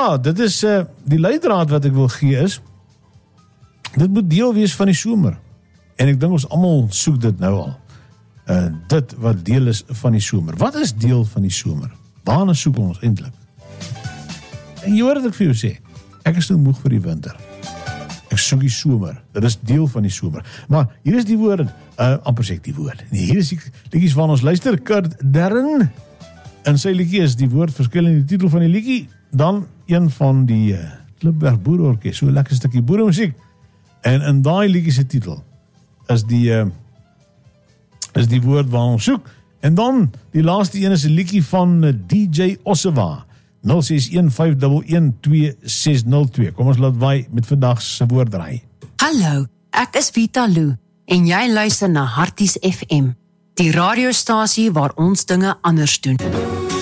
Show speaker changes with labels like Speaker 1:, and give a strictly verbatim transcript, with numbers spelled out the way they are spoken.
Speaker 1: ja, dit is uh, die leidraad wat ek wil gee is, dit moet deel wees van die somer. En ek dink ons almal soek dit nou al. Uh, dit wat deel is van die somer. Wat is deel van die somer? Waarna soek ons eintlik? En jy hoor wat ek vir jou sê, ek is nou moeg vir die winter. Ek soek die somer, dit is deel van die somer. Maar hier is die woord, uh, amper sê ek die woord, nee, hier is die liedjies van ons luister, Kurt Darren, en sy liedjie is die woord verskil in die titel van die liedjie, dan een van die uh, Klipberg Boerorkes, so lekker stukkie boeremusiek, en in daai liedjie se titel is die uh, is die woord waar ons soek, en dan die laaste een is 'n liedjie van uh, D J Ossewa, nul ses een vyf een een twee ses nul twee. Kom ons laat waai met vandag se woord draai.
Speaker 2: Hallo, ek is Vita Lou en jy luister na Harties F M, die radiostasie waar ons dinge anders doen.